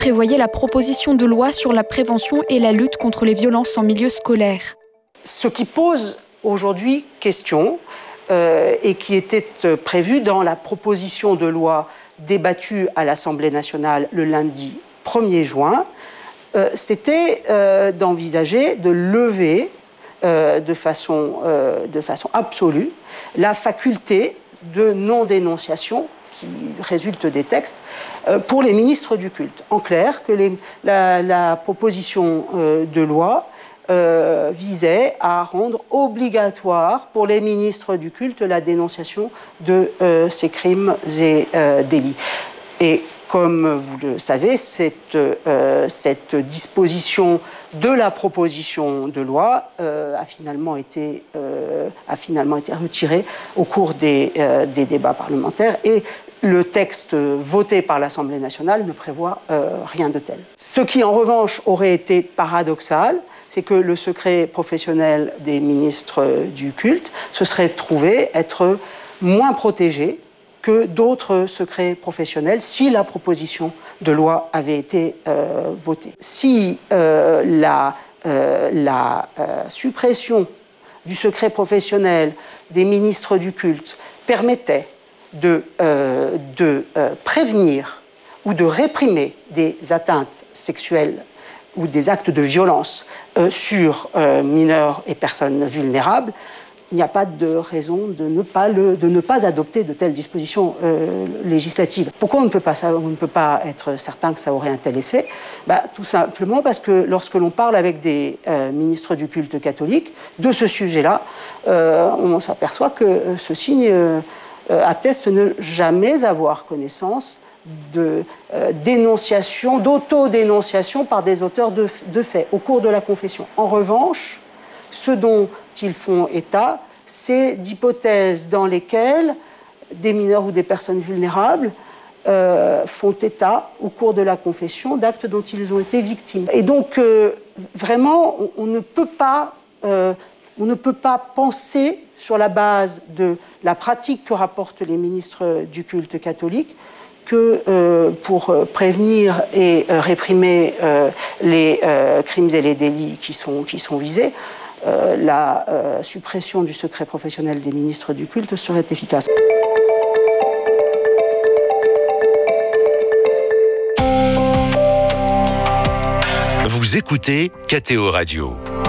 prévoyait la proposition de loi sur la prévention et la lutte contre les violences en milieu scolaire. Ce qui pose aujourd'hui question et qui était prévu dans la proposition de loi débattue à l'Assemblée nationale le lundi 1er juin, c'était d'envisager de lever de façon absolue la faculté de non-dénonciation qui résulte des textes pour les ministres du culte. En clair, que la proposition de loi visait à rendre obligatoire pour les ministres du culte la dénonciation de ces crimes et délits. Et comme vous le savez, cette disposition de la proposition de loi a finalement été retirée au cours des débats parlementaires et le texte voté par l'Assemblée nationale ne prévoit rien de tel. Ce qui, en revanche, aurait été paradoxal, c'est que le secret professionnel des ministres du culte se serait trouvé être moins protégé que d'autres secrets professionnels si la proposition de loi avait été votée. Si la suppression du secret professionnel des ministres du culte permettait de prévenir ou de réprimer des atteintes sexuelles ou des actes de violence sur mineurs et personnes vulnérables, il n'y a pas de raison de ne pas adopter de telles dispositions législatives. Pourquoi on ne peut pas être certain que ça aurait un tel effet ? Tout simplement parce que lorsque l'on parle avec des ministres du culte catholique de ce sujet-là, on s'aperçoit que ceux-ci attestent ne jamais avoir connaissance de dénonciation, d'autodénonciation par des auteurs de faits au cours de la confession. En revanche, ce dont ils font état, c'est d'hypothèses dans lesquelles des mineurs ou des personnes vulnérables font état au cours de la confession d'actes dont ils ont été victimes. Et donc, vraiment, on ne peut pas penser sur la base de la pratique que rapportent les ministres du culte catholique que pour prévenir et réprimer les crimes et les délits qui sont visés, la suppression du secret professionnel des ministres du culte serait efficace. Vous écoutez KTO Radio.